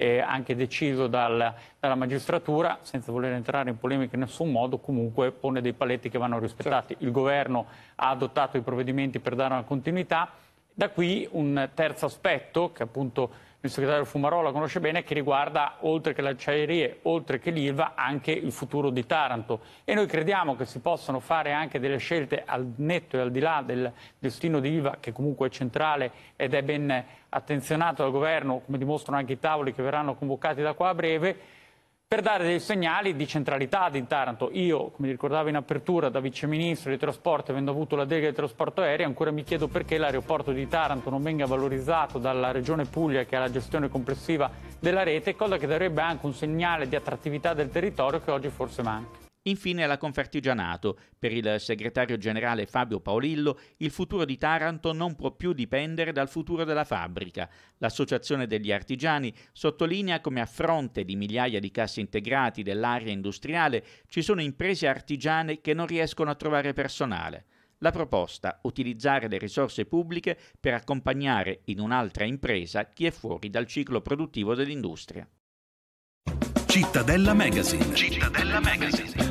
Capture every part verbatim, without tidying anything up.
eh, anche deciso dal, dalla magistratura, senza voler entrare in polemica in nessun modo, comunque pone dei paletti che vanno rispettati. Certo. Il governo ha adottato i provvedimenti per dare una continuità. Da qui un terzo aspetto, che appunto il segretario Fumarola conosce bene, che riguarda, oltre che le acciaierie, oltre che l'Ilva, anche il futuro di Taranto. E noi crediamo che si possano fare anche delle scelte al netto e al di là del destino di Ilva, che comunque è centrale ed è ben attenzionato dal governo, come dimostrano anche i tavoli che verranno convocati da qua a breve, per dare dei segnali di centralità di Taranto. Io, come ricordavo in apertura, da viceministro dei trasporti, avendo avuto la delega del trasporto aereo, ancora mi chiedo perché l'aeroporto di Taranto non venga valorizzato dalla Regione Puglia, che ha la gestione complessiva della rete, cosa che darebbe anche un segnale di attrattività del territorio che oggi forse manca. Infine la Confartigianato. Per il segretario generale Fabio Paolillo, il futuro di Taranto non può più dipendere dal futuro della fabbrica. L'Associazione degli Artigiani sottolinea come a fronte di migliaia di cassi integrati dell'area industriale ci sono imprese artigiane che non riescono a trovare personale. La proposta: utilizzare le risorse pubbliche per accompagnare in un'altra impresa chi è fuori dal ciclo produttivo dell'industria. Cittadella Magazine. Cittadella Magazine.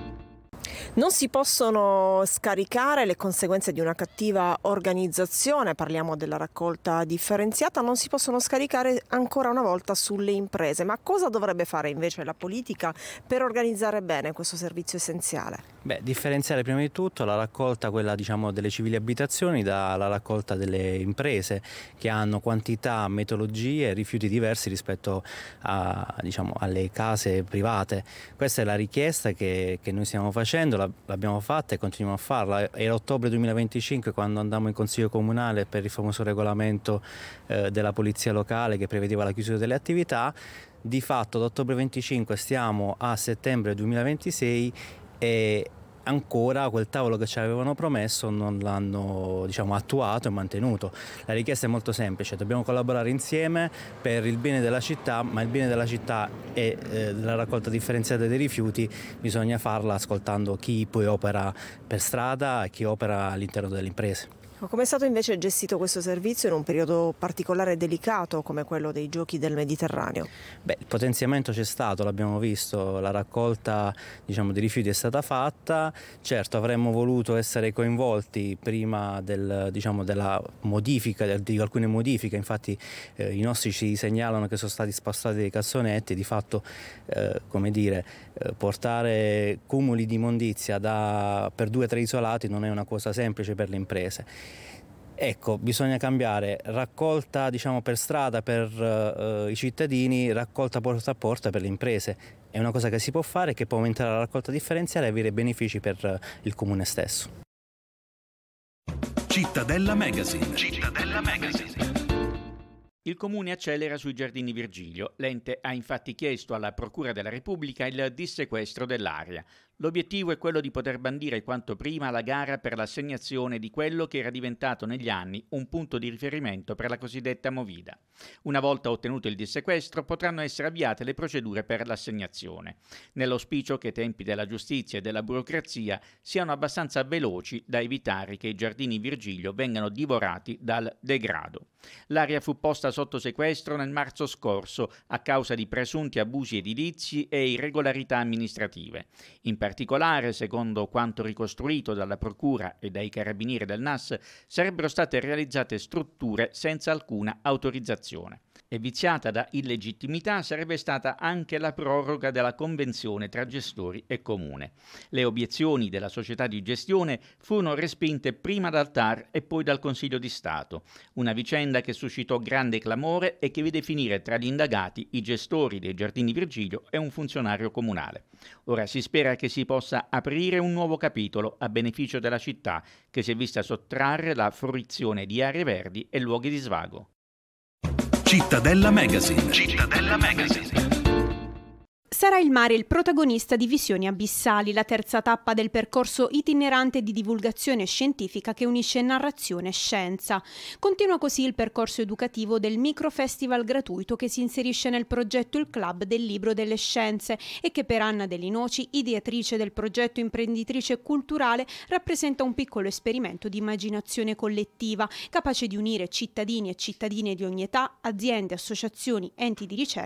Non si possono scaricare le conseguenze di una cattiva organizzazione, parliamo della raccolta differenziata, non si possono scaricare ancora una volta sulle imprese. Ma cosa dovrebbe fare invece la politica per organizzare bene questo servizio essenziale? Beh, differenziare prima di tutto la raccolta, quella diciamo delle civili abitazioni, dalla raccolta delle imprese, che hanno quantità, metodologie e rifiuti diversi rispetto a, diciamo, alle case private. Questa è la richiesta che, che noi stiamo facendo. L'abbiamo fatta e continuiamo a farla. Era ottobre duemilaventicinque quando andammo in consiglio comunale per il famoso regolamento eh, della polizia locale che prevedeva la chiusura delle attività. Di fatto da ottobre venticinque stiamo a settembre duemilaventisei e ancora quel tavolo che ci avevano promesso non l'hanno diciamo, attuato e mantenuto. La richiesta è molto semplice: dobbiamo collaborare insieme per il bene della città, ma il bene della città e eh, la raccolta differenziata dei rifiuti bisogna farla ascoltando chi poi opera per strada e chi opera all'interno delle imprese. Come è stato invece gestito questo servizio in un periodo particolare e delicato come quello dei Giochi del Mediterraneo? Beh, il potenziamento c'è stato, l'abbiamo visto, la raccolta diciamo, dei rifiuti è stata fatta. Certo, avremmo voluto essere coinvolti prima del, diciamo, della modifica, di alcune modifiche, infatti eh, i nostri ci segnalano che sono stati spostati dei cassonetti, di fatto eh, come dire, eh, portare cumuli di immondizia da, per due o tre isolati non è una cosa semplice per le imprese. Ecco, bisogna cambiare raccolta diciamo, per strada per uh, i cittadini, raccolta porta a porta per le imprese. È una cosa che si può fare, che può aumentare la raccolta differenziale e avere benefici per uh, il comune stesso. Cittadella Magazine. Cittadella Magazine. Il Comune accelera sui Giardini Virgilio. L'ente ha infatti chiesto alla Procura della Repubblica il dissequestro dell'area. L'obiettivo è quello di poter bandire quanto prima la gara per l'assegnazione di quello che era diventato negli anni un punto di riferimento per la cosiddetta Movida. Una volta ottenuto il dissequestro potranno essere avviate le procedure per l'assegnazione, nell'auspicio che i tempi della giustizia e della burocrazia siano abbastanza veloci da evitare che i Giardini Virgilio vengano divorati dal degrado. L'area fu posta sotto sequestro nel marzo scorso a causa di presunti abusi edilizi e irregolarità amministrative. In particolare, secondo quanto ricostruito dalla Procura e dai carabinieri del N A S, sarebbero state realizzate strutture senza alcuna autorizzazione. E viziata da illegittimità sarebbe stata anche la proroga della convenzione tra gestori e comune. Le obiezioni della società di gestione furono respinte prima dal T A R e poi dal Consiglio di Stato, una vicenda che suscitò grande clamore e che vide finire tra gli indagati i gestori dei Giardini Virgilio e un funzionario comunale. Ora si spera che si possa aprire un nuovo capitolo a beneficio della città, che si è vista sottrarre la fruizione di aree verdi e luoghi di svago. Cittadella Magazine. Cittadella Magazine. Sarà il mare il protagonista di Visioni Abissali, la terza tappa del percorso itinerante di divulgazione scientifica che unisce narrazione e scienza. Continua così il percorso educativo del microfestival gratuito che si inserisce nel progetto Il Club del Libro delle Scienze e che per Anna Deli Noci, ideatrice del progetto imprenditrice culturale, rappresenta un piccolo esperimento di immaginazione collettiva, capace di unire cittadini e cittadine di ogni età, aziende, associazioni, enti di ricerca